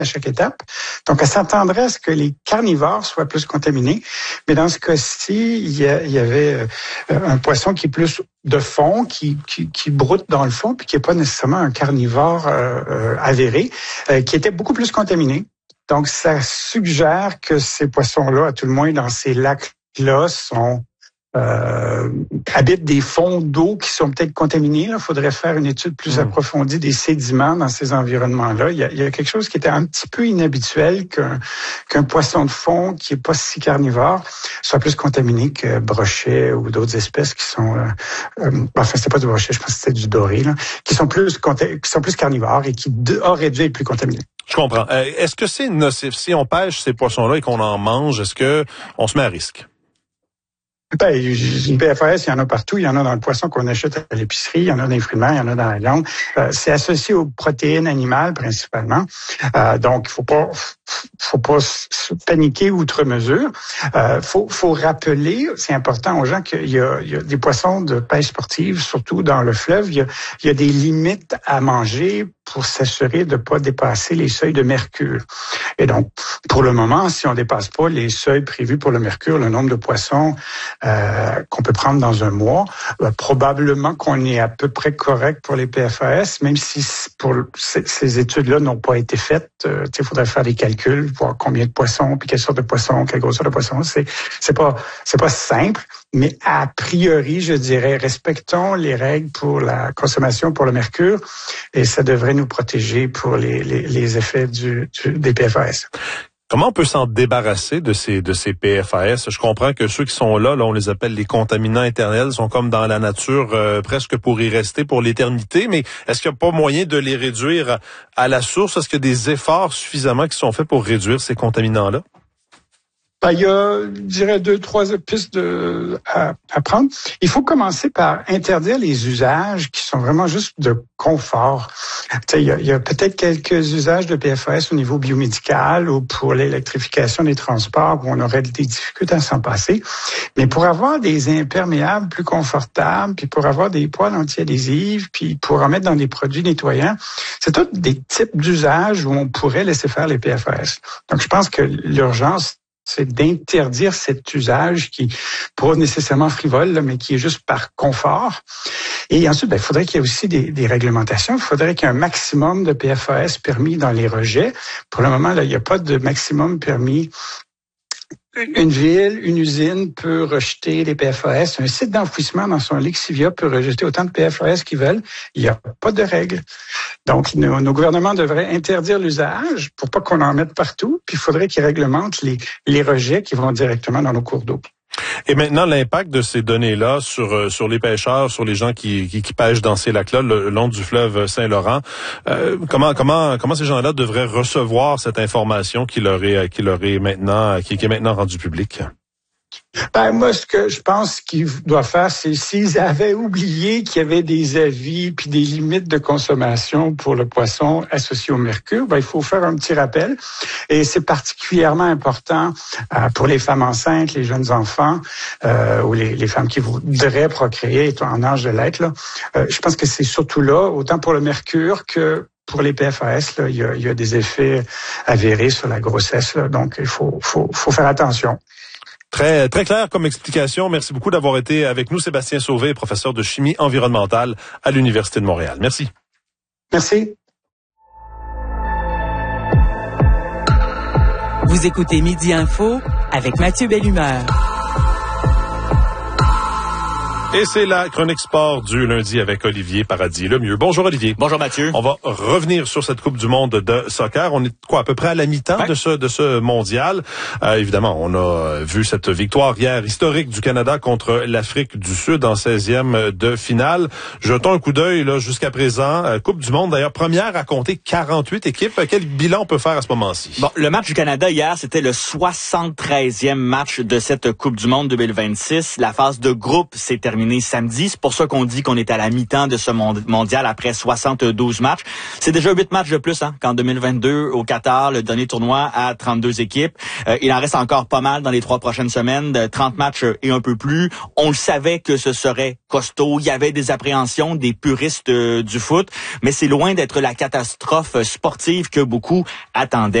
à chaque étape. Donc, elle s'attendrait à ce que les carnivores soient plus contaminés. Mais dans ce cas-ci, il y avait un poisson qui est plus de fond, qui broute dans le fond, puis qui n'est pas nécessairement un carnivore avéré, qui était beaucoup plus contaminé. Donc, ça suggère que ces poissons-là, à tout le moins dans ces lacs-là, habitent des fonds d'eau qui sont peut-être contaminés. Il faudrait faire une étude plus approfondie des sédiments dans ces environnements-là. Il y a quelque chose qui était un petit peu inhabituel qu'un poisson de fond qui est pas si carnivore soit plus contaminé que brochet ou d'autres espèces qui sont enfin c'était pas du brochet, je pense que c'était du doré là, qui sont plus carnivores et qui auraient dû être plus contaminés. Je comprends. Est-ce que c'est nocif si on pêche ces poissons-là et qu'on en mange? Est-ce que on se met à risque? Ben, une PFAS, il y en a partout. Il y en a dans le poisson qu'on achète à l'épicerie, il y en a dans les fruits de mer, il y en a dans la viande. C'est associé aux protéines animales principalement. Donc, faut pas se paniquer outre mesure. Faut rappeler, c'est important aux gens qu'il y a des poissons de pêche sportive, surtout dans le fleuve. Il y a des limites à manger pour s'assurer de ne pas dépasser les seuils de mercure. Et donc, pour le moment, si on dépasse pas les seuils prévus pour le mercure, le nombre de poissons qu'on peut prendre dans un mois, probablement qu'on est à peu près correct pour les PFAS, même si pour ces études-là n'ont pas été faites. Il faudrait faire des calculs, voir combien de poissons, puis quelle sorte de poisson, quelle grosseur de poisson. C'est pas simple, mais a priori, je dirais, respectons les règles pour la consommation pour le mercure, et ça devrait nous protéger pour les effets des PFAS. Comment on peut s'en débarrasser de ces PFAS? Je comprends que ceux qui sont là, on les appelle les contaminants éternels, sont comme dans la nature presque pour y rester pour l'éternité, mais est-ce qu'il n'y a pas moyen de les réduire à la source? Est-ce qu'il y a des efforts suffisamment qui sont faits pour réduire ces contaminants-là? Il y a, je dirais, 2-3 pistes à prendre. Il faut commencer par interdire les usages qui sont vraiment juste de confort. Il y a peut-être quelques usages de PFAS au niveau biomédical ou pour l'électrification des transports où on aurait des difficultés à s'en passer. Mais pour avoir des imperméables plus confortables, puis pour avoir des poêles anti-adhésives, puis pour en mettre dans des produits nettoyants, c'est tous des types d'usages où on pourrait laisser faire les PFAS. Donc, je pense que l'urgence, c'est d'interdire cet usage qui n'est pas nécessairement frivole, là, mais qui est juste par confort. Et ensuite, il faudrait qu'il y ait aussi des réglementations. Il faudrait qu'il y ait un maximum de PFAS permis dans les rejets. Pour le moment, là, il n'y a pas de maximum permis. Une ville, une usine peut rejeter les PFAS. Un site d'enfouissement dans son lexivia peut rejeter autant de PFAS qu'ils veulent. Il n'y a pas de règles. Donc, nos gouvernements devraient interdire l'usage pour pas qu'on en mette partout. Puis, il faudrait qu'ils réglementent les rejets qui vont directement dans nos cours d'eau. Et maintenant, l'impact de ces données-là sur les pêcheurs, sur les gens qui pêchent dans ces lacs-là, le long du fleuve Saint-Laurent, comment ces gens-là devraient recevoir cette information qui est maintenant rendue publique? Moi, ce que je pense qu'ils doivent faire, c'est s'ils avaient oublié qu'il y avait des avis puis des limites de consommation pour le poisson associé au mercure, il faut faire un petit rappel. Et c'est particulièrement important pour les femmes enceintes, les jeunes enfants ou les femmes qui voudraient procréer, étant en âge de l'être. Je pense que c'est surtout là, autant pour le mercure que pour les PFAS, il y a des effets avérés sur la grossesse. Donc, il faut faire attention. Très, très clair comme explication. Merci beaucoup d'avoir été avec nous. Sébastien Sauvé, professeur de chimie environnementale à l'Université de Montréal. Merci. Merci. Vous écoutez Midi Info avec Mathieu Bellumeur. Et c'est la chronique sport du lundi avec Olivier Paradis-Lemieux. Bonjour Olivier. Bonjour Mathieu. On va revenir sur cette Coupe du monde de soccer. On est à peu près à la mi-temps de ce mondial. Évidemment, on a vu cette victoire hier historique du Canada contre l'Afrique du Sud en 16e de finale. Jetons un coup d'œil là jusqu'à présent. Coupe du monde d'ailleurs, première à compter 48 équipes. Quel bilan on peut faire à ce moment-ci? Bon, le match du Canada hier, c'était le 73e match de cette Coupe du monde 2026. La phase de groupe s'est terminée terminé samedi. C'est pour ça qu'on dit qu'on est à la mi-temps de ce mondial après 72 matchs. C'est déjà 8 matchs de plus qu'en 2022 au Qatar, le dernier tournoi à 32 équipes. Il en reste encore pas mal dans les 3 prochaines semaines, de 30 matchs et un peu plus. On le savait que ce serait costaud. Il y avait des appréhensions des puristes du foot, mais c'est loin d'être la catastrophe sportive que beaucoup attendaient.